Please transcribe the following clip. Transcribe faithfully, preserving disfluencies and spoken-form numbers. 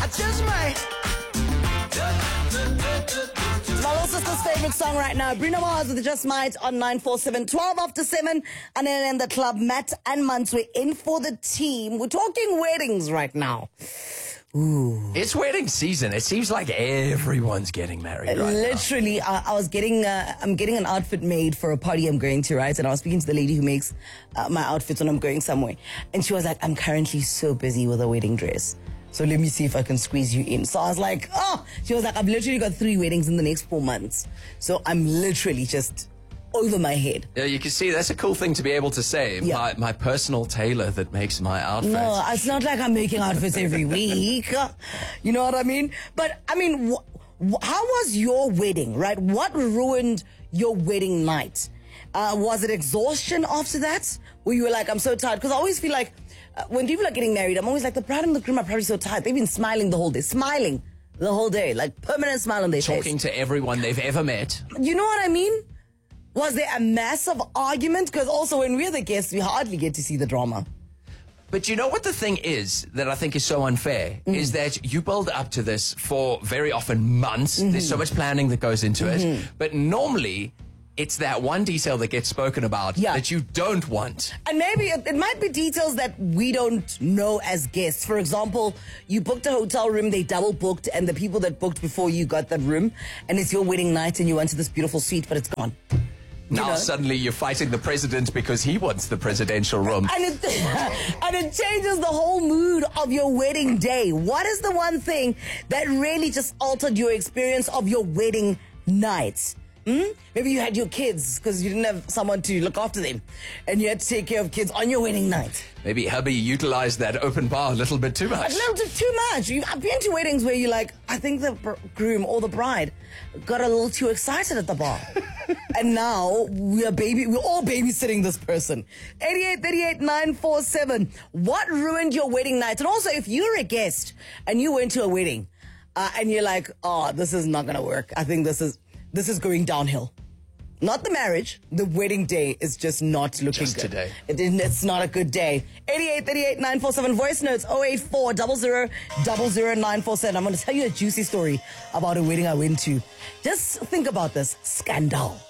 Just might. My little sister's favorite song right now, Bruno Mars with Just Might on nine four seven, twelve after seven. And then in the club, Matt and Muntz, we're in for the team. We're talking weddings right now. Ooh. It's wedding season. It seems like everyone's getting married right Literally, now. I, I was getting, uh, I'm getting an outfit made for a party I'm going to, right? And I was speaking to the lady who makes uh, my outfits when I'm going somewhere. And she was like, I'm currently so busy with a wedding dress. So let me see if I can squeeze you in. So I was like, oh, she was like, I've literally got three weddings in the next four months. So I'm literally just over my head. Yeah, you can see that's a cool thing to be able to say. Yeah. My, my personal tailor that makes my outfits. No, it's not like I'm making outfits every week. You know what I mean? But I mean, wh- wh- how was your wedding, right? What ruined your wedding night? Uh, was it exhaustion after that? Where you were like, I'm so tired? Because I always feel like uh, when people are getting married, I'm always like, the bride and the groom are probably so tired. They've been smiling the whole day, smiling the whole day, like permanent smile on their face. Talking to everyone they've ever met. You know what I mean? Was there a massive argument? Because also when we're the guests, we hardly get to see the drama. But you know what the thing is that I think is so unfair mm. is that you build up to this for very often months. Mm-hmm. There's so much planning that goes into mm-hmm. it. But normally it's that one detail that gets spoken about yeah. that you don't want. And maybe it, it might be details that we don't know as guests. For example, you booked a hotel room, they double booked, and the people that booked before you got that room, and it's your wedding night and you went to this beautiful suite, but it's gone. Now you know? Suddenly you're fighting the president because he wants the presidential room. And it, and it changes the whole mood of your wedding day. What is the one thing that really just altered your experience of your wedding night? Hmm? Maybe you had your kids because you didn't have someone to look after them and you had to take care of kids on your wedding night. Maybe hubby utilized that open bar a little bit too much. A little bit too much. You, I've been to weddings where you're like, I think the br- groom or the bride got a little too excited at the bar. And now we're baby, we're all babysitting this person. eighty-eight thirty-eight nine four seven. What ruined your wedding night? And also, if you're a guest and you went to a wedding uh, and you're like, oh, this is not going to work. I think this is... This is going downhill. Not the marriage. The wedding day is just not looking just good. Today. It, it's not a good day. eighty-eight thirty-eight nine four seven. Voice notes oh eight four zero zero zero zero nine four seven. I'm going to tell you a juicy story about a wedding I went to. Just think about this. Scandal.